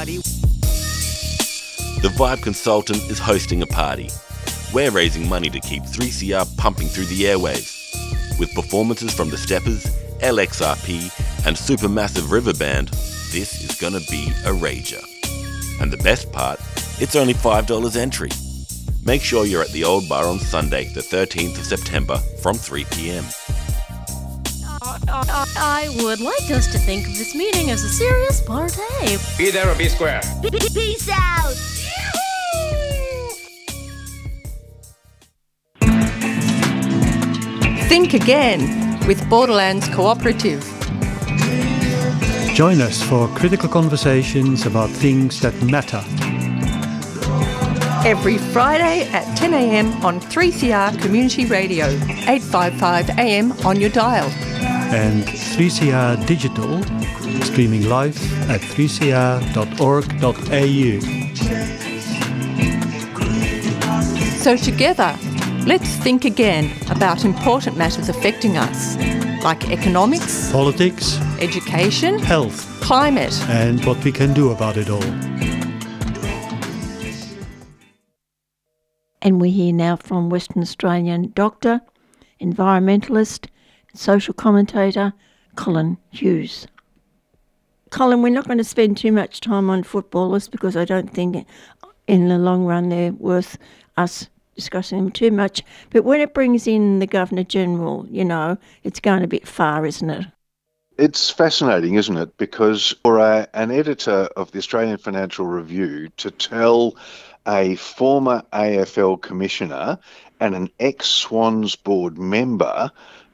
party. The Vibe Consultant is hosting a party. We're raising money to keep 3CR pumping through the airwaves. With performances from The Steppers, LXRP and Supermassive River Band, this is gonna be a rager. And the best part, it's only $5 entry. Make sure you're at the Old Bar on Sunday, the 13th of September from 3 p.m. I would like us to think of this meeting as a serious party. Be there or be square. Peace out! Think Again with Borderlands Cooperative. Join us for critical conversations about things that matter. Every Friday at 10 a.m. on 3CR Community Radio, 855 AM on your dial. And 3CR Digital, streaming live at 3cr.org.au. So together, let's think again about important matters affecting us, like economics, politics, education, health, climate, and what we can do about it all. And we hear now from Western Australian doctor, environmentalist, social commentator, Colin Hughes. Colin, we're not going to spend too much time on footballers because I don't think in the long run they're worth us discussing them too much. But when it brings in the Governor-General, it's going a bit far, isn't it? It's fascinating, isn't it? Because for an editor of the Australian Financial Review to tell a former AFL commissioner and an ex-Swans board member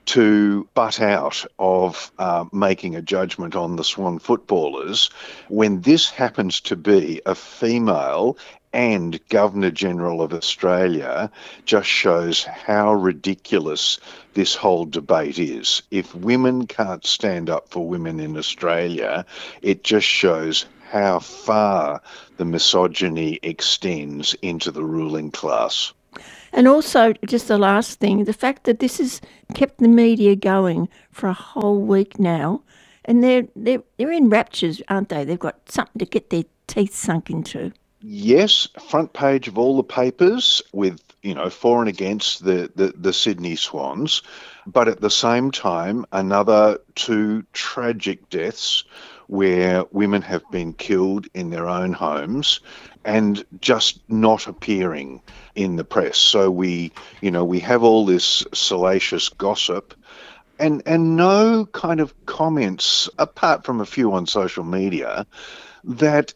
to butt out of making a judgment on the Swan footballers when this happens to be a female and Governor-General of Australia just shows how ridiculous this whole debate is. If women can't stand up for women in Australia, it just shows how far the misogyny extends into the ruling class. And also, just the last thing, the fact that this has kept the media going for a whole week now, and they're in raptures, aren't they? They've got something to get their teeth sunk into. Yes, front page of all the papers with, for and against the Sydney Swans, but at the same time, another 2 tragic deaths where women have been killed in their own homes and just not appearing in the press. So we have all this salacious gossip and no kind of comments, apart from a few on social media, that,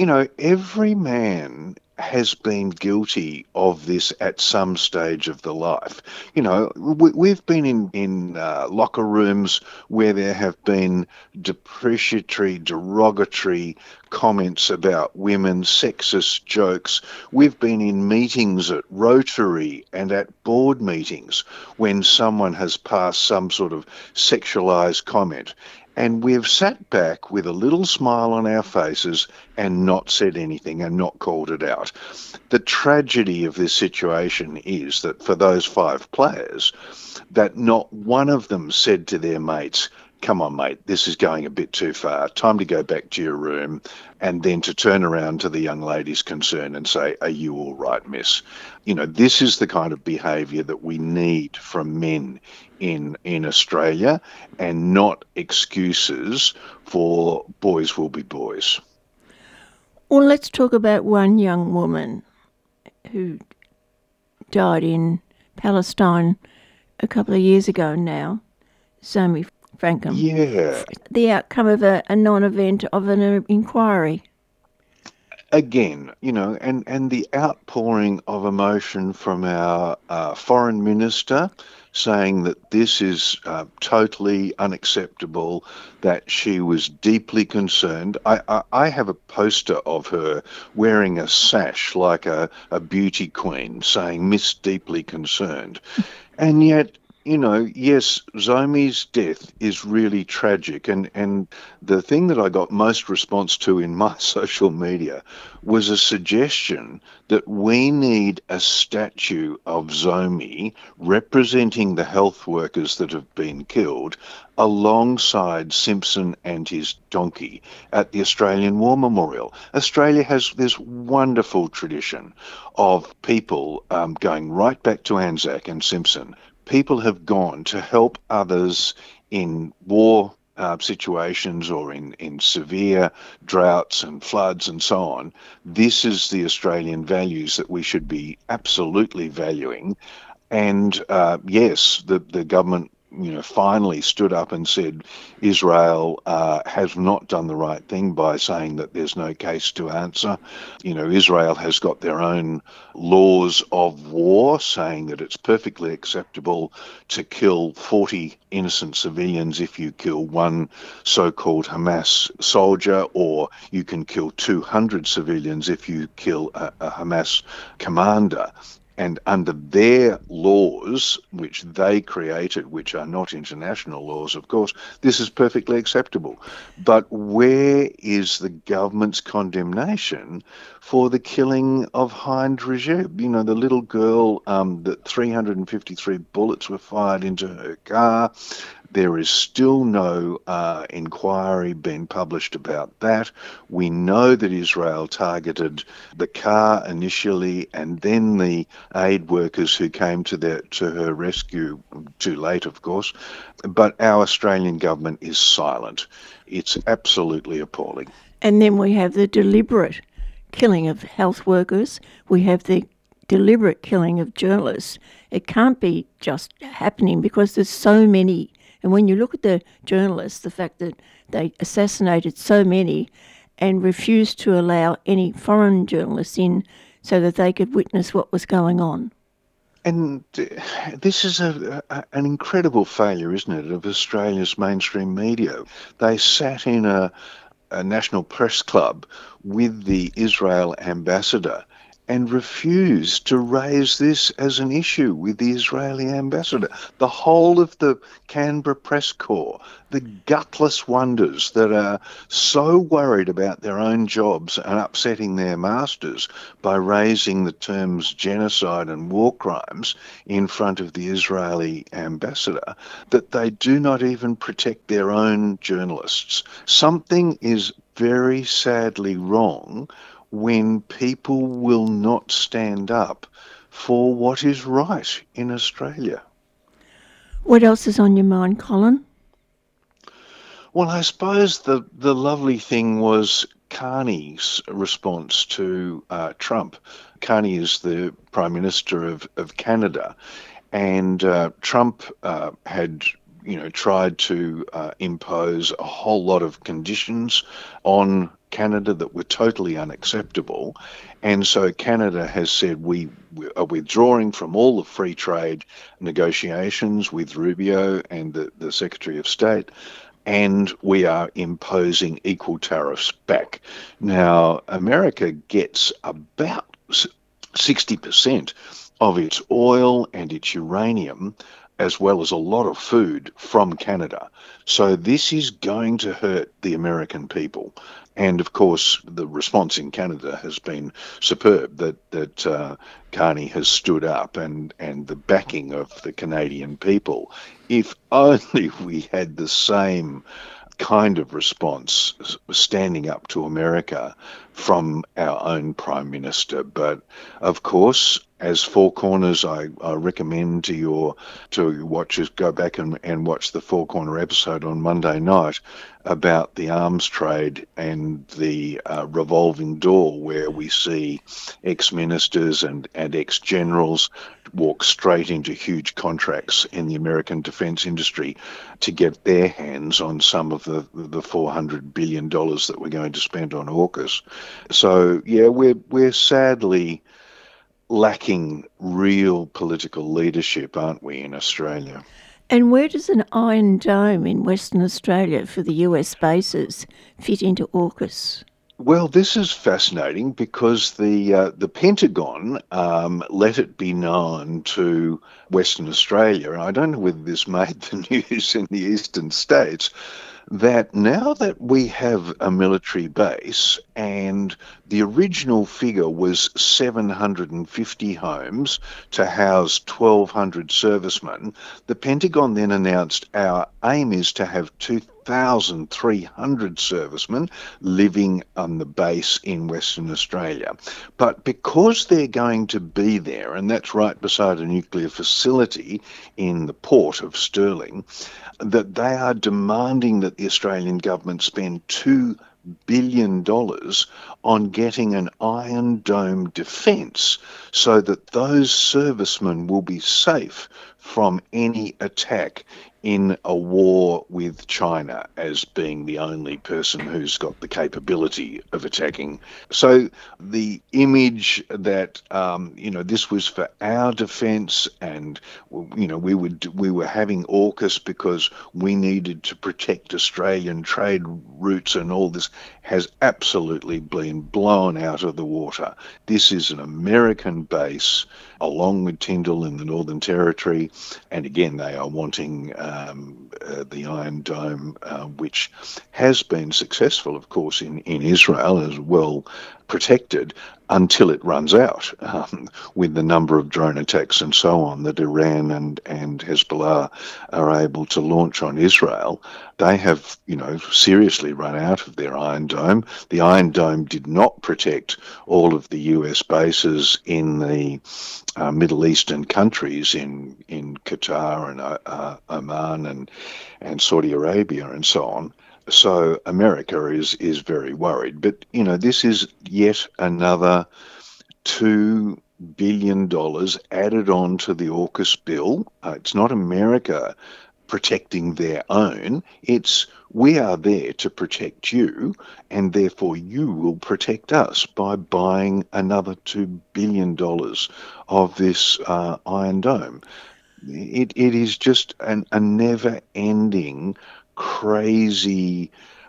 every man has been guilty of this at some stage of the life. We've been in locker rooms where there have been depreciatory, derogatory comments about women, sexist jokes. We've been in meetings at Rotary and at board meetings when someone has passed some sort of sexualised comment. And we've sat back with a little smile on our faces and not said anything and not called it out. The tragedy of this situation is that for those 5 players, that not one of them said to their mates, "Come on, mate, this is going a bit too far. Time to go back to your room," and then to turn around to the young lady's concerned and say, "Are you all right, miss?" This is the kind of behaviour that we need from men in Australia, and not excuses for boys will be boys. Well, let's talk about one young woman who died in Palestine a couple of years ago now, Zoe Frankham. Yeah. The outcome of a non-event of an inquiry. Again, and the outpouring of emotion from our foreign minister saying that this is totally unacceptable, that she was deeply concerned. I have a poster of her wearing a sash like a beauty queen saying "Miss Deeply Concerned." And yet you know, yes, Zomi's death is really tragic. And the thing that I got most response to in my social media was a suggestion that we need a statue of Zomi representing the health workers that have been killed alongside Simpson and his donkey at the Australian War Memorial. Australia has this wonderful tradition of people going right back to Anzac and Simpson. People have gone to help others in war situations or in severe droughts and floods and so on. This is the Australian values that we should be absolutely valuing. And yes, the government, you know, finally stood up and said Israel has not done the right thing by saying that there's no case to answer. You know, Israel has got their own laws of war saying that it's perfectly acceptable to kill 40 innocent civilians if you kill one so-called Hamas soldier, or you can kill 200 civilians if you kill a Hamas commander. And under their laws, which they created, which are not international laws, of course, this is perfectly acceptable. But where is the government's condemnation for the killing of Hind Rajib? You know, the little girl that 353 bullets were fired into her car. There is still no inquiry being published about that. We know that Israel targeted the car initially and then the aid workers who came to her rescue, too late, of course. But our Australian government is silent. It's absolutely appalling. And then we have the deliberate killing of health workers. We have the deliberate killing of journalists. It can't be just happening because there's so many. And when you look at the journalists, the fact that they assassinated so many and refused to allow any foreign journalists in so that they could witness what was going on. And this is an incredible failure, isn't it, of Australia's mainstream media. They sat in a national press club with the Israel ambassador and refused to raise this as an issue with the Israeli ambassador. The whole of the Canberra press corps, the gutless wonders that are so worried about their own jobs and upsetting their masters by raising the terms genocide and war crimes in front of the Israeli ambassador, that they do not even protect their own journalists. Something is very sadly wrong when people will not stand up for what is right in Australia. What else is on your mind, Colin? Well, I suppose the lovely thing was Carney's response to Trump. Carney is the Prime Minister of Canada, and Trump had tried to impose a whole lot of conditions on Canada that were totally unacceptable. And so Canada has said we are withdrawing from all the free trade negotiations with Rubio and the Secretary of State, and we are imposing equal tariffs back. Now, America gets about 60% of its oil and its uranium, as well as a lot of food, from Canada. So this is going to hurt the American people. And of course, the response in Canada has been superb, that Carney has stood up and the backing of the Canadian people. If only we had the same kind of response standing up to America from our own Prime Minister. But of course, as Four Corners, I recommend to your watchers, go back and watch the Four Corner episode on Monday night about the arms trade and the revolving door, where we see ex-ministers and ex-generals walk straight into huge contracts in the American defence industry to get their hands on some of the $400 billion that we're going to spend on AUKUS. So, yeah, we're sadly lacking real political leadership, aren't we, in Australia? And where does an Iron Dome in Western Australia for the US bases fit into AUKUS? Well, this is fascinating because the Pentagon let it be known to Western Australia, and I don't know whether this made the news in the eastern states, that now that we have a military base and the original figure was 750 homes to house 1,200 servicemen, the Pentagon then announced our aim is to have 2,300 servicemen living on the base in Western Australia. But because they're going to be there, and that's right beside a nuclear facility in the port of Stirling, that they are demanding that the Australian government spend $2 billion on getting an Iron Dome defence so that those servicemen will be safe from any attack in a war with China as being the only person who's got the capability of attacking. So the image that, this was for our defence and, we were having AUKUS because we needed to protect Australian trade routes and all this has absolutely been blown out of the water. This is an American base along with Tyndall in the Northern Territory. And again, they are wanting the Iron Dome, which has been successful, of course, in Israel as well protected until it runs out with the number of drone attacks and so on that Iran and Hezbollah are able to launch on Israel. They have, seriously run out of their Iron Dome. The Iron Dome did not protect all of the US bases in the Middle Eastern countries in Qatar and Oman and Saudi Arabia and so on. So America is very worried. But, this is yet another $2 billion added on to the AUKUS bill. It's not America protecting their own. It's we are there to protect you, and therefore you will protect us by buying another $2 billion of this Iron Dome. It is just a never-ending crazy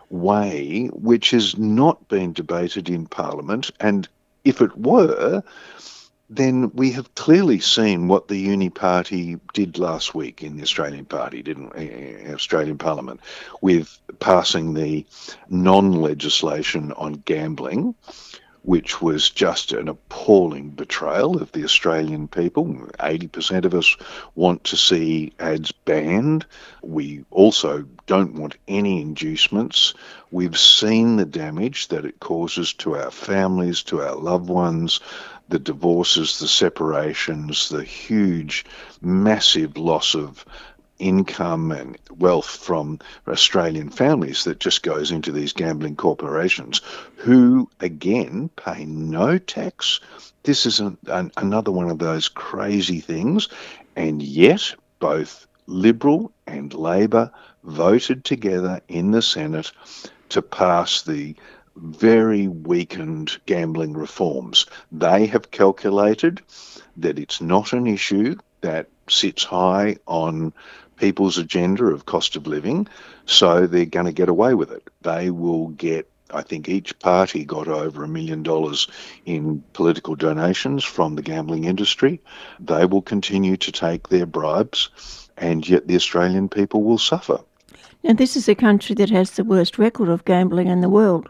way which has not been debated in Parliament, and if it were, then we have clearly seen what the Uni Party did last week in the Australian Party, Australian Parliament, with passing the non-legislation on gambling, which was just an appalling betrayal of the Australian people. 80% of us want to see ads banned. We also don't want any inducements. We've seen the damage that it causes to our families, to our loved ones, the divorces, the separations, the huge, massive loss of income and wealth from Australian families that just goes into these gambling corporations who, again, pay no tax. This is another one of those crazy things, and yet both Liberal and Labor voted together in the Senate to pass the very weakened gambling reforms. They have calculated that it's not an issue that sits high on people's agenda of cost of living, so they're going to get away with it. They will get, I think each party got over $1 million in political donations from the gambling industry. They will continue to take their bribes, and yet the Australian people will suffer. Now, this is a country that has the worst record of gambling in the world.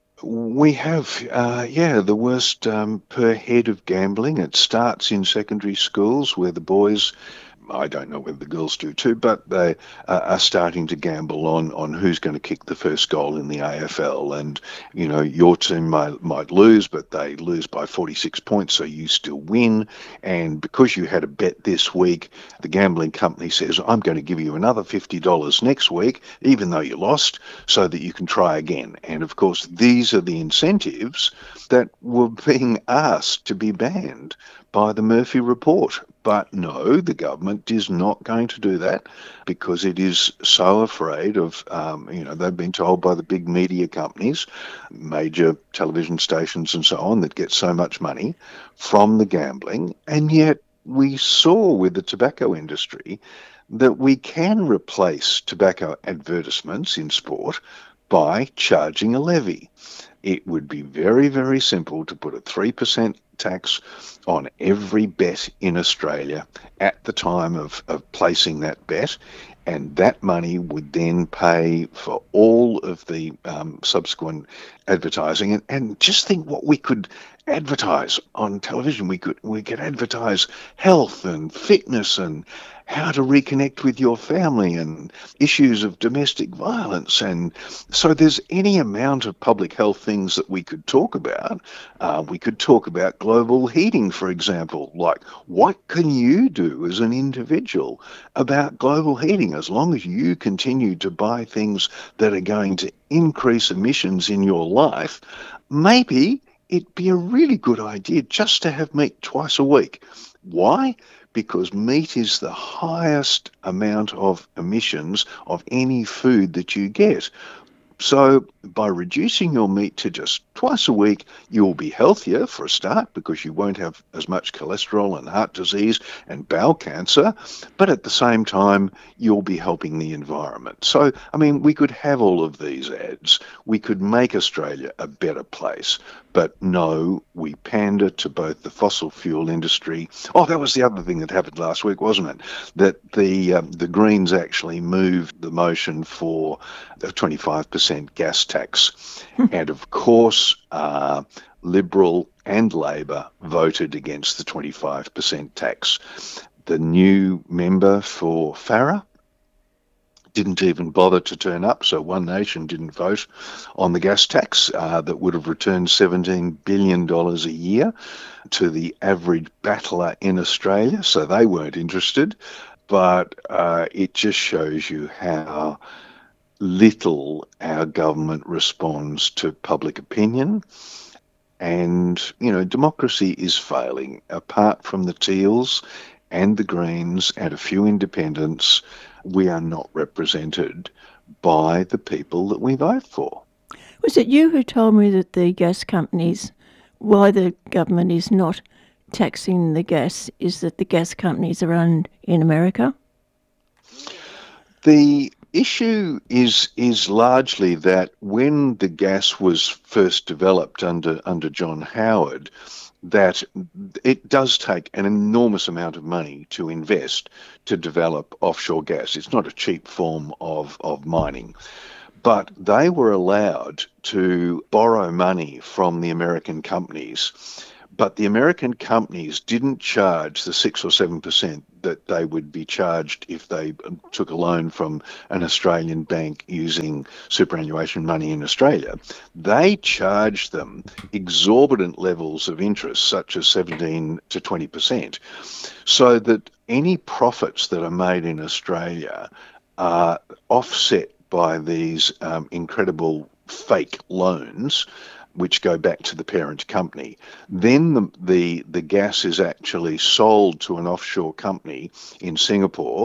We have, the worst per head of gambling. It starts in secondary schools where the boys, I don't know whether the girls do too, but they are starting to gamble on who's going to kick the first goal in the AFL. And, your team might lose, but they lose by 46 points, so you still win. And because you had a bet this week, the gambling company says, I'm going to give you another $50 next week, even though you lost, so that you can try again. And, of course, these are the incentives that were being asked to be banned by the Murphy Report. But no, the government is not going to do that because it is so afraid of, they've been told by the big media companies, major television stations and so on, that get so much money from the gambling. And yet we saw with the tobacco industry that we can replace tobacco advertisements in sport by charging a levy. It would be very, very simple to put a 3% tax on every bet in Australia at the time of placing that bet, and that money would then pay for all of the subsequent advertising. And just think what we could advertise on television. We could advertise health and fitness and how to reconnect with your family and issues of domestic violence. And so there's any amount of public health things that we could talk about. We could talk about global heating, for example. Like, what can you do as an individual about global heating as long as you continue to buy things that are going to increase emissions in your life? Maybe it'd be a really good idea just to have meat twice a week. Why? Because meat is the highest amount of emissions of any food that you get. So by reducing your meat to just twice a week, you'll be healthier for a start because you won't have as much cholesterol and heart disease and bowel cancer. But at the same time, you'll be helping the environment. So, I mean, we could have all of these ads. We could make Australia a better place. But no, we pander to both the fossil fuel industry. Oh, that was the other thing that happened last week, wasn't it? That the Greens actually moved the motion for a 25% gas tax. And of course, Liberal and Labor voted against the 25% tax. The new member for Farrer didn't even bother to turn up, so One Nation didn't vote on the gas tax that would have returned $17 billion a year to the average battler in Australia, so they weren't interested. But it just shows you how little our government responds to public opinion. And, you know, democracy is failing. Apart from the Teals and the Greens and a few independents, we are not represented by the people that we vote for. Was it you who told me that the gas companies, why the government is not taxing the gas, is that the gas companies are owned in America? The issue is largely that when the gas was first developed under John Howard, that it does take an enormous amount of money to invest to develop offshore gas. It's not a cheap form of mining. But they were allowed to borrow money from the American companies. But the American companies didn't charge the 6 or 7% that they would be charged if they took a loan from an Australian bank using superannuation money in Australia. They charged them exorbitant levels of interest, such as 17 to 20%, so that any profits that are made in Australia are offset by these incredible fake loans which go back to the parent company. Then the gas is actually sold to an offshore company in Singapore